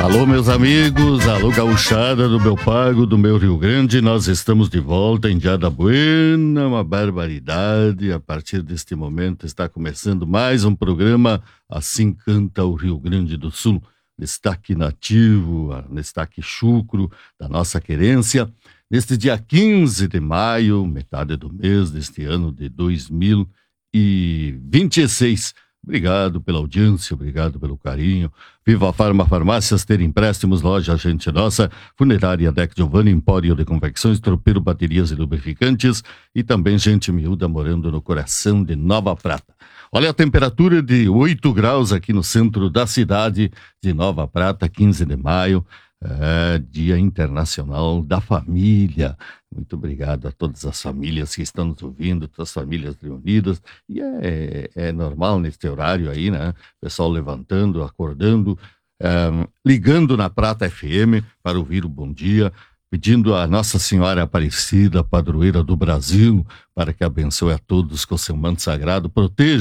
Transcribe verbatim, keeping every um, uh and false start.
Alô, meus amigos, alô, gauchada do meu pago, do meu Rio Grande, nós estamos de volta em Dia da Buena, uma barbaridade. A partir deste momento está começando mais um programa Assim Canta o Rio Grande do Sul. Destaque nativo, destaque chucro da nossa querência. Neste dia quinze de maio, metade do mês deste ano de dois mil e vinte e seis. Obrigado pela audiência, obrigado pelo carinho. Viva a Farma Farmácias, ter empréstimos, loja Gente Nossa, Funerária Deck Giovanni, Empório de Confecções, Tropeiro, Baterias e Lubrificantes e também Gente Miúda morando no coração de Nova Prata. Olha a temperatura de oito graus aqui no centro da cidade de Nova Prata, quinze de maio. É Dia Internacional da Família. Muito obrigado a todas as famílias que estão nos ouvindo, todas as famílias reunidas. E é, é normal neste horário aí, né? Pessoal levantando, acordando, é, ligando na Prata F M para ouvir o Bom Dia, pedindo a Nossa Senhora Aparecida, padroeira do Brasil, para que abençoe a todos com seu manto sagrado, proteja